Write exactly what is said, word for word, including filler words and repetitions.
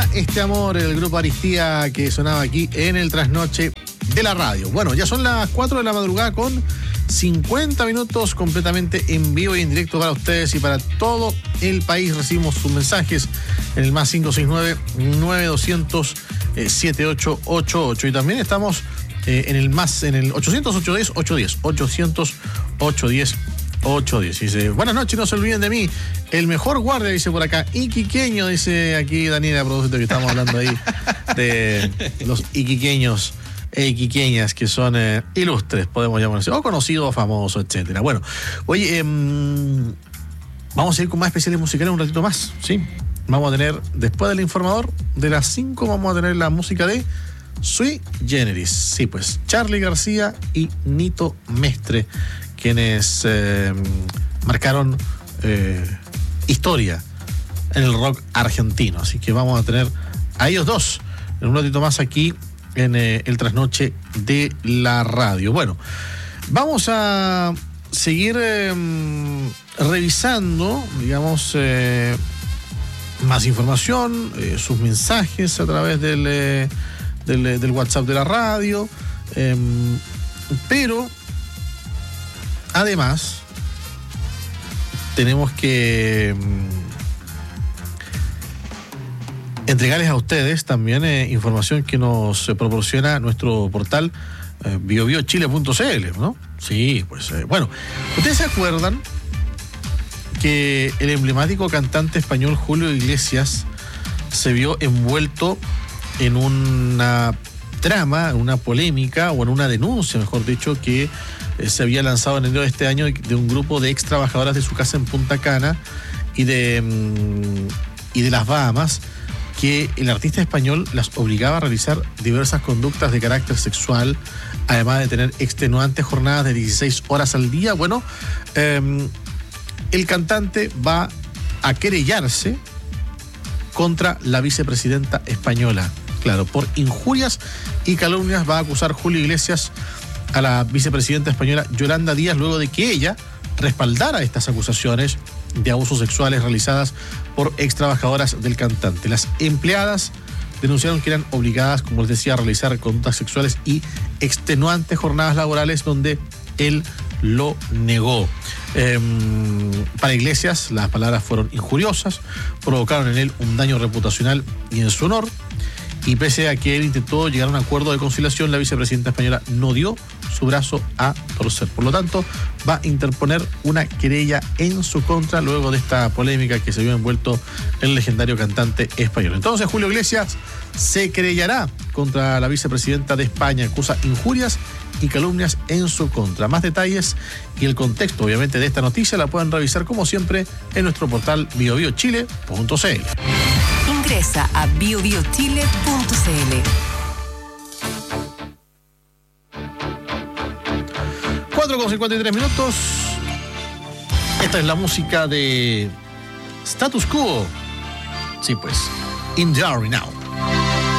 este amor, el grupo Aristía que sonaba aquí en el trasnoche de la radio. Bueno, ya son las cuatro de la madrugada con cincuenta minutos completamente en vivo y en directo para ustedes y para todo el país. Recibimos sus mensajes en el más cinco seis nueve, nueve dos cero cero, siete ocho ocho ocho y también estamos eh, en el más, en el ochocientos, ochocientos diez, ochocientos, ochocientos diez, ochocientos diez. Dice, buenas noches, no se olviden de mí. El mejor guardia, dice por acá. Iquiqueño, dice aquí Daniela, productor, que estamos hablando ahí de los iquiqueños e iquiqueñas que son eh, ilustres, podemos llamarse, o conocidos, famosos, etcétera. Bueno, oye, eh, vamos a ir con más especiales musicales un ratito más, ¿sí? Vamos a tener, después del informador, de las cinco, vamos a tener la música de Sui Generis. Sí, pues, Charly García y Nito Mestre, quienes eh, marcaron eh, historia en el rock argentino. Así que vamos a tener a ellos dos en un ratito más aquí en eh, el trasnoche de la radio. Bueno, vamos a seguir eh, revisando, digamos, eh, más información, eh, sus mensajes a través del, eh, del, del WhatsApp de la radio, eh, pero además tenemos que entregarles a ustedes también eh, información que nos eh, proporciona nuestro portal eh, bio bio chile punto c l, ¿no? Sí, pues eh, bueno, ¿ustedes se acuerdan que el emblemático cantante español Julio Iglesias se vio envuelto en una trama, en una polémica o en una denuncia, mejor dicho, que eh, se había lanzado en enero de este año de un grupo de ex trabajadoras de su casa en Punta Cana y de, mm, y de las Bahamas, que el artista español las obligaba a realizar diversas conductas de carácter sexual, además de tener extenuantes jornadas de dieciséis horas al día? Bueno, eh, el cantante va a querellarse contra la vicepresidenta española. Claro, por injurias y calumnias va a acusar Julio Iglesias a la vicepresidenta española Yolanda Díaz luego de que ella respaldara estas acusaciones de abusos sexuales realizadas por ex trabajadoras del cantante. Las empleadas denunciaron que eran obligadas, como les decía, a realizar conductas sexuales y extenuantes jornadas laborales donde él lo negó. Eh, para Iglesias, las palabras fueron injuriosas, provocaron en él un daño reputacional y en su honor, y pese a que él intentó llegar a un acuerdo de conciliación, la vicepresidenta española no dio su brazo a torcer. Por lo tanto, va a interponer una querella en su contra luego de esta polémica que se vio envuelto el legendario cantante español. Entonces, Julio Iglesias se querellará contra la vicepresidenta de España, acusa injurias y calumnias en su contra. Más detalles y el contexto, obviamente, de esta noticia la pueden revisar, como siempre, en nuestro portal bio bio chile punto c l. Ingresa a bio bio chile punto c l. cuatro con cincuenta y tres minutos. Esta es la música de Status Quo. Sí, pues, In the Army Now.